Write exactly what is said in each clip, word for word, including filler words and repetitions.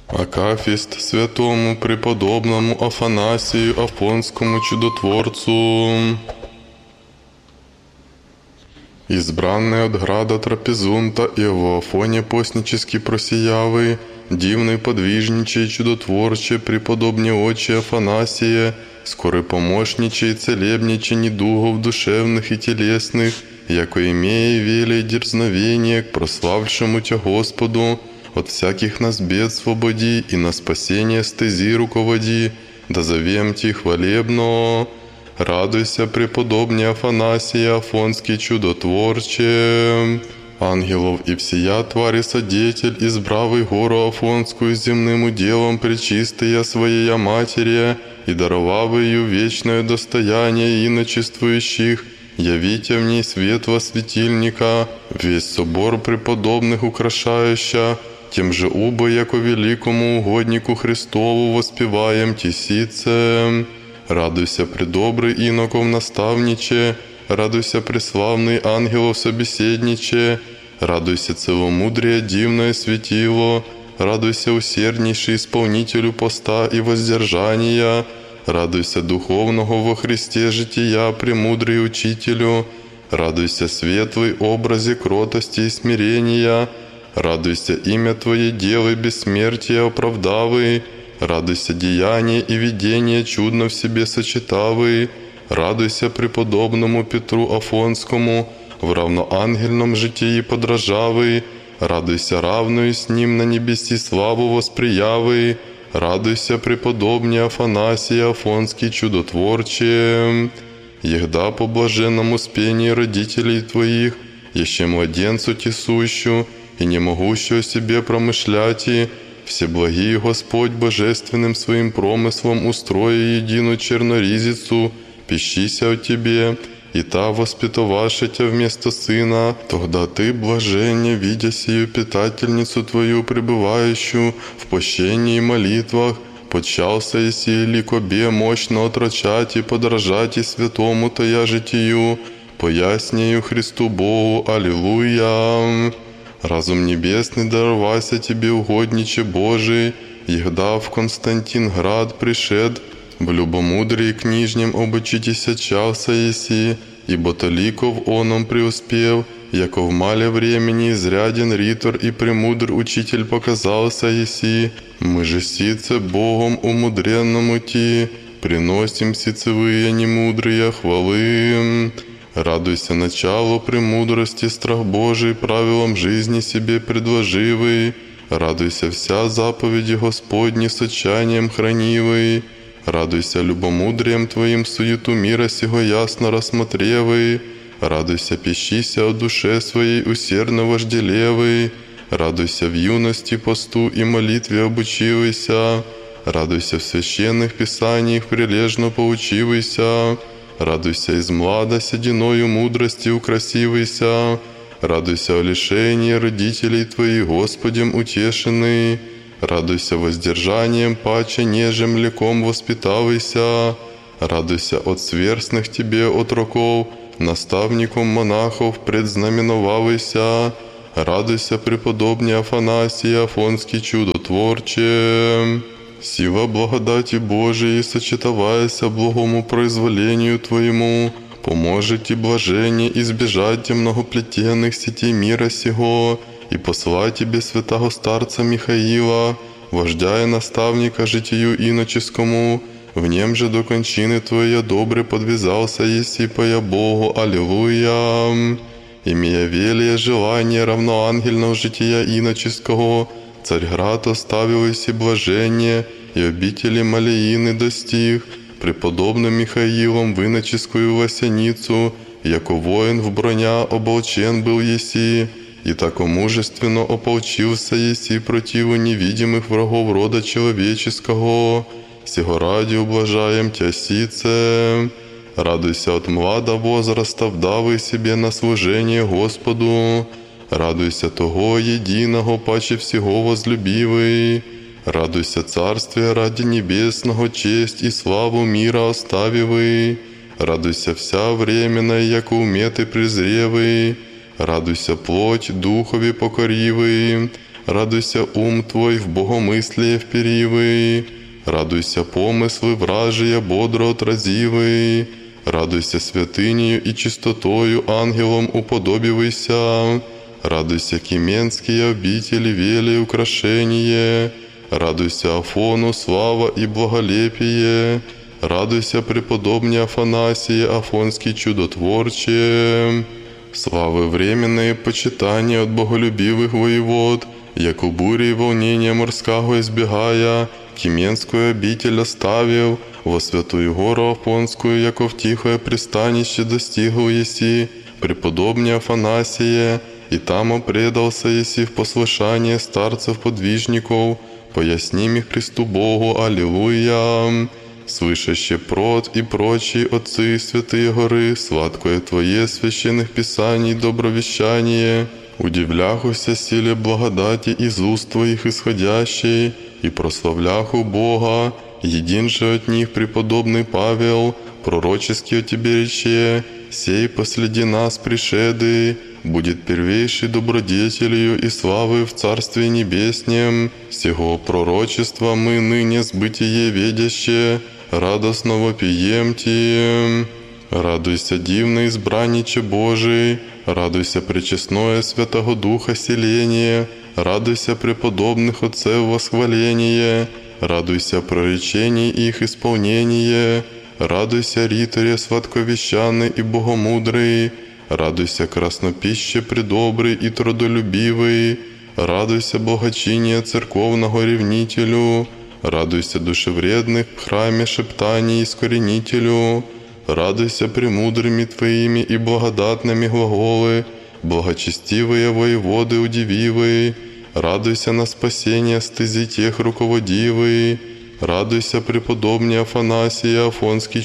Акафіст святому преподобному Афанасию Афонскому чудотворцу. Избранный от града Трапезунта и в Афоне постнически просиявый, дивный подвижничий чудотворче преподобне отче Афанасия, скорый помощничий целебничий недугов душевных и телесных, яко имея велей дерзновение к прославшему Тя Господу, от всяких нас бед свободи и на спасение стези руководи, да зовем Ти хвалебно. Радуйся, преподобне Афанасия Афонский чудотворче, ангелов и всея твари содетель, избравый гору Афонскую земным уделом пречистая Своея Матери, и даровав ее вечное достояние иночествующих, явите в ней свет во светильника, весь собор преподобных украшающа, тем же убо, яко великому угоднику Христову воспеваем тесице. Радуйся, предобрый иноков наставниче, радуйся, преславный ангелов собеседниче, радуйся, целомудрие дивное светило, радуйся, усерднейший исполнителю поста и воздержания, радуйся, духовного во Христе жития, премудрый учителю, радуйся, светлый образе кротости и смирения, радуйся, имя Твое делай бессмертие оправдавый, радуйся, деяния и видения чудно в себе сочетавый, радуйся преподобному Петру Афонскому, в равноангельном житии подражавый, радуйся, равную с ним на небеси славу восприявый, радуйся, преподобне Афанасия Афонский чудотворче, егда по блаженному спении родителей Твоих, еще младенцу тесущую и не могущую о себе промышлять, и Всеблагий Господь божественным своим промыслом устроя единую черноризицу, пищися о Тебе, и та воспитоваша Тя вместо Сына, тогда Ты, блаженне, видя сию питательницу Твою, пребывающую в пощении и молитвах, подчался и сей ликобе мощно отрочать и подражать и святому Тая житию, пояснею Христу Богу. Аллилуйя! Разум небесный даровайся Тебе, угодниче Божий, егда в Константинград пришед, в любомудрии книжнем обучитеся часа еси, ибо толиков оном преуспев, яко в мале времени изряден ритор и премудр учитель показался еси, мы же сице Богом умудренному Ти, приносим сицевые немудрые хвалы. Радуйся началу премудрости, страх Божий, правилам жизни себе предложивый. Радуйся вся заповеди Господни с отчаянием хранивый. Радуйся любомудрием Твоим суету мира сего ясно рассмотревый. Радуйся, пищися о душе своей усердно вожделевый. Радуйся в юности посту и молитве обучивайся. Радуйся в священных писаниях прилежно поучивайся. Радуйся из млада сединою мудрости украсивайся, радуйся о лишении родителей Твоих Господем утешенный, радуйся воздержанием паче неже млеком воспитавайся, радуйся от сверстных Тебе отроков, наставником монахов предзнаменовавайся, радуйся преподобне Афанасия Афонский чудотворче. Сила благодати Божией, сочетаваяся благому произволению Твоему, поможет и блажение избежать многоплетенных сетей мира сего и послать Тебе святого старца Михаила, вождя и наставника житию иноческому, в нем же до кончины Твоя добре подвязался еси поя Богу. Аллилуйя! Имея велие желание равноангельного жития иноческого, Царьград оставил еси блажение, и обители Малеины достиг, преподобным Михаилом в иноческую власяницу, яко воин в броня оболчен был еси, и тако мужественно ополчился еси противу невидимых врагов рода человеческого. Сего ради ублажаем Тя сице. Радуйся от млада возраста, вдавый себе на служение Господу. Радуйся того единого, паче всего возлюбивый. Радуйся царствия ради небесного, честь и славу мира оставивый. Радуйся вся временная, яко умет и презревый. Радуйся плоть духови покоривый. радуйся ум твой в богомыслие вперивый, радуйся помыслы вражия бодро отразивый, радуйся святынею и чистотою ангелом уподобивайся, радуйся Кименские обители велие украшение, радуйся Афону слава и благолепие, радуйся преподобне Афанасии Афонский чудотворче, славы временные почитания от боголюбивых воевод, яко бури и волнения морского избегая, Кименскую обитель оставил, во святую гору Афонскую, яко в тихое пристанище достигл еси, преподобне Афанасия, и там предался еси в послушание старцев-подвижников, поясним их Христу Богу, Аллилуйя. Слышаще прот и прочие отцы и святые горы, сладкое Твое священных писаний добровещание, удивляхуся силе благодати из уст Твоих исходящей, и прославляху Бога, един же от них преподобный Павел, пророчески о Тебе рече, сей последи нас пришедый, будет первейший добродетелью и славы в Царстве Небеснем, сего пророчества мы ныне сбытие ведяще, радостно вопием Ти. Радуйся, дивный избранниче Божий, радуйся, пречестное Святого Духа селение, радуйся, преподобных отцев восхваление, радуйся, проречений их исполнение, радуйся, риторе сладковещанный и богомудрый, радуйся, краснопище предобрый и трудолюбивый, радуйся, богочиния церковного ревнителю, радуйся, душевредных в храме шептаний искоренителю, радуйся премудрыми Твоими и благодатными глаголы, благочестивые воеводы удививые, радуйся на спасение стези тех руководивые, радуйся преподобне Афанасия Афонский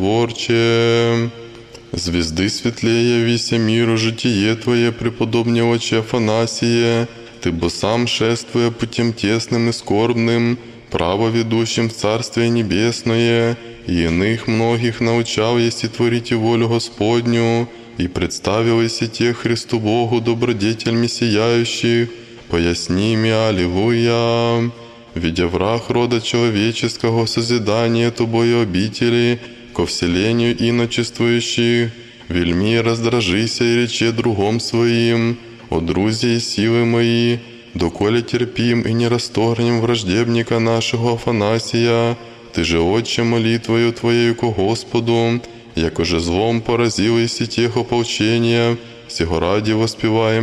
чудотворче. Звезды светлее вися миру житие Твое, преподобне отче Афанасия, Ты бо сам шествуя путем тесным и скорбным, право ведущим в Царствие Небесное, и иных многих научал еси творить волю Господню, и представил еси тех Христу Богу добродетельми сияющих, поясни ми, Аллилуйя. Видя враг рода человеческого созидания Тобою обители, ко вселению иночествующих, вельми раздражися и рече другом своим, о друзья и силы мои, доколе терпим и не расторгнем враждебника нашего Афанасия, Ты же, Отче, молитвою Твоею ко Господу, яко же злом поразил еси тех ополчения, сего ради воспеваем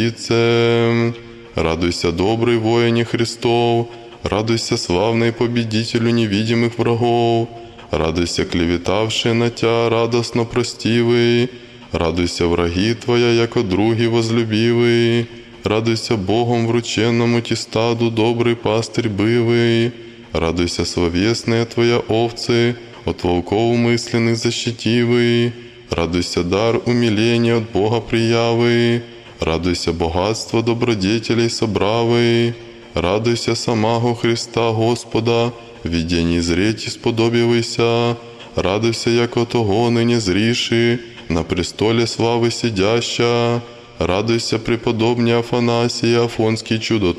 Тисице. Радуйся, добрый воине Христов, радуйся, славный победителю невидимых врагов, радуйся, клеветавший на Тя, радостно простивый, радуйся, враги Твоя, яко други возлюбивый, радуйся Богом врученному Ти стаду, добрый пастырь бывый, радуйся, словесные Твоя овцы, от волков мысленных защитивый, радуйся, дар умиления от Бога приявый, радуйся, богатство добродетелей собравый, радуйся, самого Христа Господа, видение зреть исподобивайся, радуйся, яко того ныне зриши, на престоле славы сидяща, радуйся, преподобне Афанасия Афонский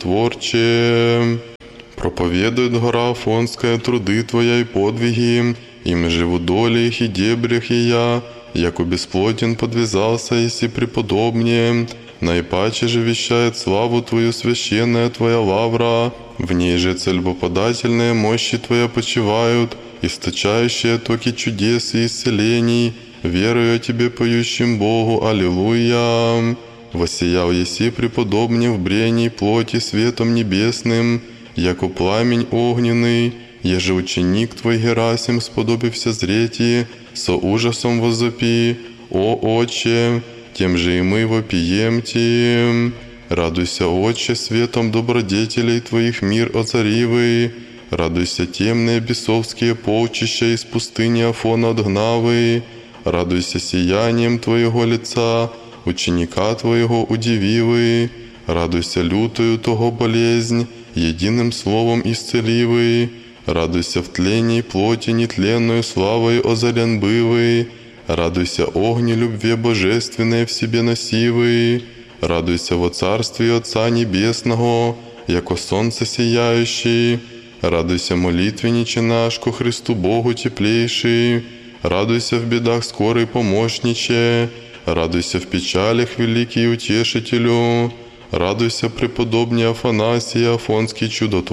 чудотворче. Проповедует гора Афонская труды Твоя и подвиги, им живу доли их и дебрях и я, яко бесплотен подвязался, еси преподобнее, наипаче же вещает славу Твою священная Твоя лавра, в ней же цельбоподательные мощи Твоя почивают, источающие токи чудес и исцелений, верую о Тебе поющим Богу, Аллилуйя. Воссиял еси преподобне в брении плоти светом небесным, яко пламень огненный, еже ученик Твой Герасим сподобився зрети, со ужасом возопи, о Отче, тем же и мы вопием Ти. Радуйся, Отче, светом добродетелей Твоих мир озаривый, радуйся, темные бесовские полчища из пустыни Афона отгнавый, радуйся сиянием Твоего лица, ученика Твоего удививый, радуйся лютою того болезнь, единым словом исцеливый, радуйся в тлении плоти нетленную славой озарен бывый, радуйся огне любви божественной в себе носивый, радуйся во царстве Отца Небесного, яко солнце сияющий. Радуйся, молитвенниче наш, ко Христу Богу теплейший. Радуйся в бедах скорый помощниче. Радуйся в печалях, великий утешителю. Радуйся, преподобный Афанасий Афонский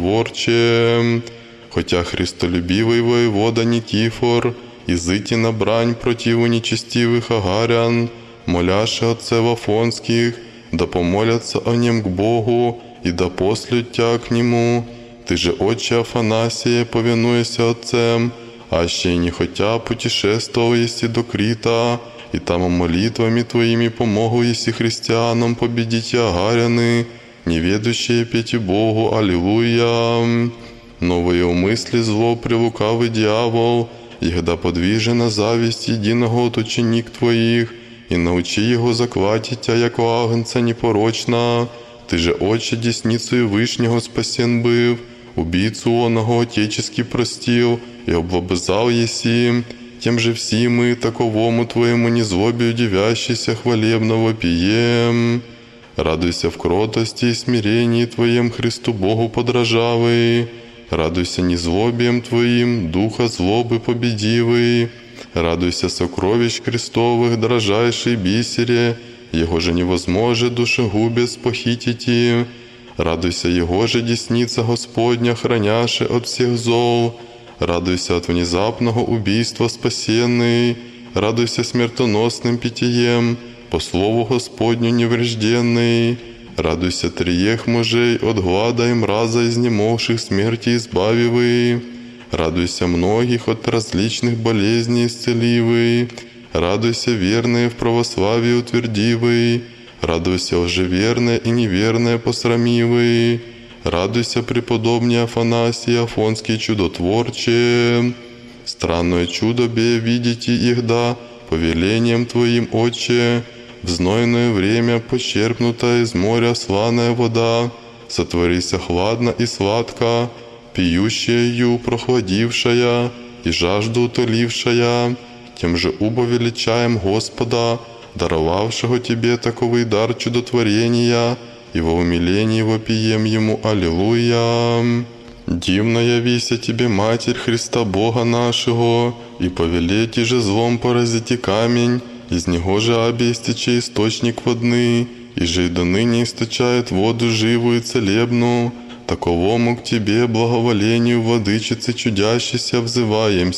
чудотворче. Хотя христолюбивый воевода Никифор изыти на брань противу нечестивых агарян, моляши отцев Афонских, да помолятся о нем к Богу, и да послют тя к нему. Ты же, отче Афанасия, повинуйся отцем, аще не хотя путешествовал еси до Крита, и там молитвами твоими помогу еси христианам победить агаряны, неведущие пети Богу, аллилуйя. Новые умысли зло прелукавый дьявол, егда подвижена зависть единого от ученик твоих, и научи его закватить тя, яко агнца непорочна. Ты же, отче, десницею Вышнего спасен быв, убийцу оного отечески простил, и облобызал еси. Тем же все мы таковому твоему незлобию девящийся хвалебного пием. Радуйся в кротости и смирении твоем, Христу Богу подражавый. Радуйся незлобием твоим, духа злобы победивый. Радуйся сокровищ крестовых, дрожайший бисере, его же невозможно душегубец похитити. Радуйся, его же десница Господня, храняши от всех зол. Радуйся от внезапного убийства спасенный. Радуйся смертоносным питьем, по слову Господню неврежденный. Радуйся триех мужей от глада и мраза изнемогших смерти избавивый. Радуйся многих от различных болезней исцеливый. Радуйся верные в православии утвердивый. Радуйся лжеверное и неверное посрамивый. Радуйся, преподобный Афанасий Афонский чудотворче. Странное чудо бе видите ихда, повелением твоим, отче. В знойное время почерпнутая из моря сланая вода, сотворися хладно и сладко, пьющая ю прохладившая и жажду утолившая. Тем же убо величаем Господа, даровавшего тебе таковый дар чудотворения, и во умилении вопием ему аллилуйя. Дивно явися тебе, Матерь Христа Бога нашего, и повелети же злом поразите камень, из него же аби истече источник водный, и же и до ныне источает воду живую и целебную. Таковому к тебе благоволению владычицы чудящейся взываем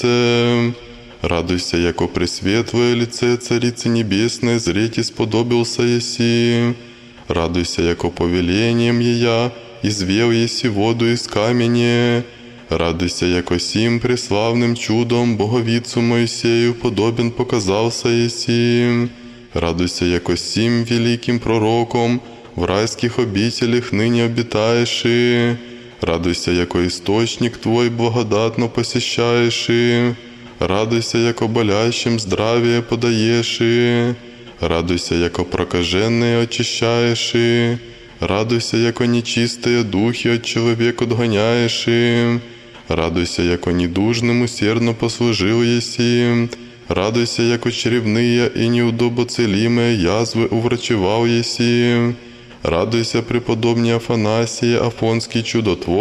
сице. Радуйся, яко пресветлое лице Царицы Небесной зреть исподобился еси. Радуйся, яко повелением ея извел еси воду из камени. Радуйся, яко сим преславным чудом Боговицу Моисею подобен показался еси. Радуйся, яко сим великим пророком в райских обителях ныне обитаешь. Радуйся, яко источник Твой благодатно посещаешь. Радуйся, яко болящим здравие подаешь. Радуйся, яко прокаженные очищаешь. Радуйся, яко нечистые духи от человека отгоняешь. Радуйся, яко недужным усердно послужил еси. Радуйся, яко чревные и неудобоцелимые язвы уврачевал еси. Радуйся, преподобный Афанасий Афонский чудотвор.